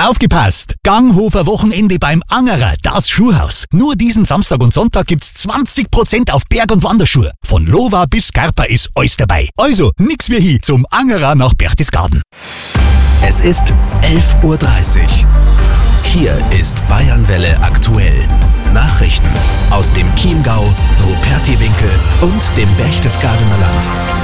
Aufgepasst! Ganghofer Wochenende beim Angerer, das Schuhhaus. Nur diesen Samstag und Sonntag gibt's 20% auf Berg- und Wanderschuhe. Von Lova bis Scarpa ist alles dabei. Also, nix wie hin zum Angerer nach Berchtesgaden. Es ist 11:30 Uhr. Hier ist Bayernwelle aktuell. Nachrichten aus dem Chiemgau, Rupertiwinkel und dem Berchtesgadener Land.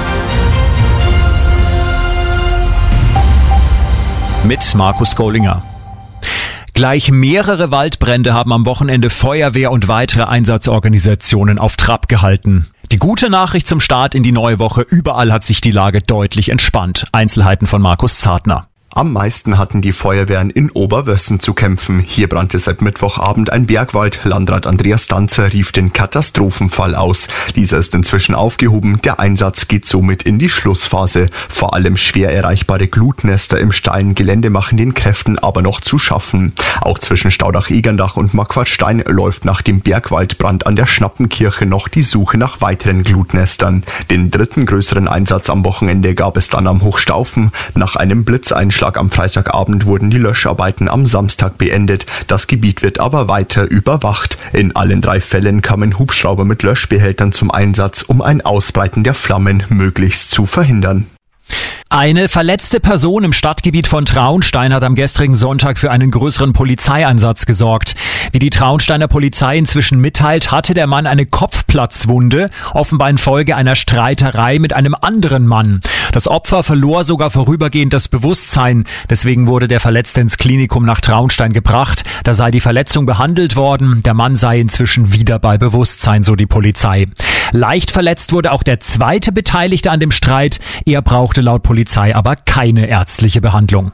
Mit Markus Gollinger. Gleich mehrere Waldbrände haben am Wochenende Feuerwehr und weitere Einsatzorganisationen auf Trab gehalten. Die gute Nachricht zum Start in die neue Woche: überall hat sich die Lage deutlich entspannt. Einzelheiten von Markus Zartner. Am meisten hatten die Feuerwehren in Oberwössen zu kämpfen. Hier brannte seit Mittwochabend ein Bergwald. Landrat Andreas Danzer rief den Katastrophenfall aus. Dieser ist inzwischen aufgehoben. Der Einsatz geht somit in die Schlussphase. Vor allem schwer erreichbare Glutnester im steilen Gelände machen den Kräften aber noch zu schaffen. Auch zwischen Staudach-Egerndach und Marquardstein läuft nach dem Bergwaldbrand an der Schnappenkirche noch die Suche nach weiteren Glutnestern. Den dritten größeren Einsatz am Wochenende gab es dann am Hochstaufen. Nach einem Blitzeinschlag am Freitagabend wurden die Löscharbeiten am Samstag beendet. Das Gebiet wird aber weiter überwacht. In allen 3 Fällen kamen Hubschrauber mit Löschbehältern zum Einsatz, um ein Ausbreiten der Flammen möglichst zu verhindern. Eine verletzte Person im Stadtgebiet von Traunstein hat am gestrigen Sonntag für einen größeren Polizeieinsatz gesorgt. Wie die Traunsteiner Polizei inzwischen mitteilt, hatte der Mann eine Kopfplatzwunde, offenbar infolge einer Streiterei mit einem anderen Mann. Das Opfer verlor sogar vorübergehend das Bewusstsein. Deswegen wurde der Verletzte ins Klinikum nach Traunstein gebracht. Da sei die Verletzung behandelt worden. Der Mann sei inzwischen wieder bei Bewusstsein, so die Polizei. Leicht verletzt wurde auch der zweite Beteiligte an dem Streit. Er brauchte laut Polizei aber keine ärztliche Behandlung.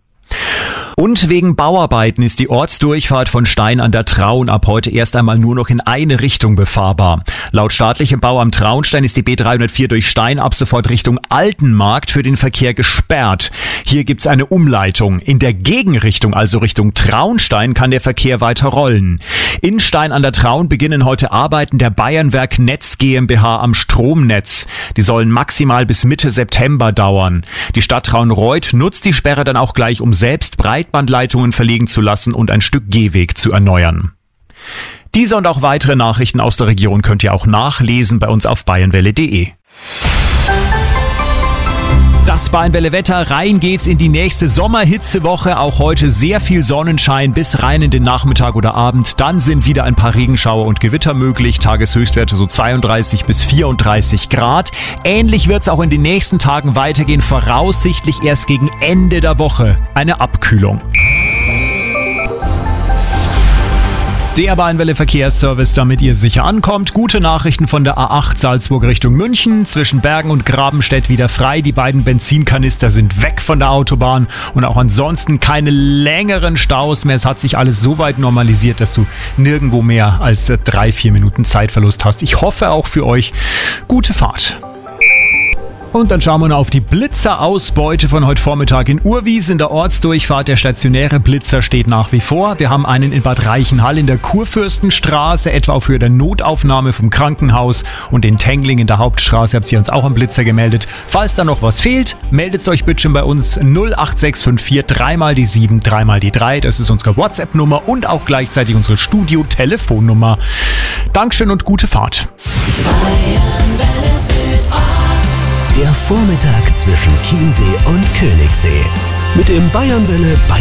Und wegen Bauarbeiten ist die Ortsdurchfahrt von Stein an der Traun ab heute erst einmal nur noch in eine Richtung befahrbar. Laut staatlichem Bau am Traunstein ist die B304 durch Stein ab sofort Richtung Altenmarkt für den Verkehr gesperrt. Hier gibt's eine Umleitung. In der Gegenrichtung, also Richtung Traunstein, kann der Verkehr weiter rollen. In Stein an der Traun beginnen heute Arbeiten der Bayernwerk Netz GmbH am Stromnetz. Die sollen maximal bis Mitte September dauern. Die Stadt Traunreut nutzt die Sperre dann auch gleich, um selbst Breitbandleitungen verlegen zu lassen und ein Stück Gehweg zu erneuern. Diese und auch weitere Nachrichten aus der Region könnt ihr auch nachlesen bei uns auf bayernwelle.de. Das Bayernwelle-Wetter, rein geht's in die nächste Sommerhitzewoche. Auch heute sehr viel Sonnenschein bis rein in den Nachmittag oder Abend. Dann sind wieder ein paar Regenschauer und Gewitter möglich. Tageshöchstwerte so 32 bis 34 Grad. Ähnlich wird's auch in den nächsten Tagen weitergehen. Voraussichtlich erst gegen Ende der Woche eine Abkühlung. Der Bayernwelle-Verkehrsservice, damit ihr sicher ankommt. Gute Nachrichten von der A8 Salzburg Richtung München. Zwischen Bergen und Grabenstedt wieder frei. Die beiden Benzinkanister sind weg von der Autobahn. Und auch ansonsten keine längeren Staus mehr. Es hat sich alles so weit normalisiert, dass du nirgendwo mehr als 3-4 Minuten Zeitverlust hast. Ich hoffe auch für euch gute Fahrt. Und dann schauen wir noch auf die Blitzerausbeute von heute Vormittag in Urwies. In der Ortsdurchfahrt der stationäre Blitzer steht nach wie vor. Wir haben einen in Bad Reichenhall in der Kurfürstenstraße, etwa auf Höhe der Notaufnahme vom Krankenhaus, und in Tengling in der Hauptstraße habt ihr uns auch am Blitzer gemeldet. Falls da noch was fehlt, meldet euch bitte schon bei uns 08654 3 die 7 3 die 3. Das ist unsere WhatsApp-Nummer und auch gleichzeitig unsere Studio-Telefonnummer. Dankeschön und gute Fahrt. Der Vormittag zwischen Chiemsee und Königssee. Mit dem Bayernwelle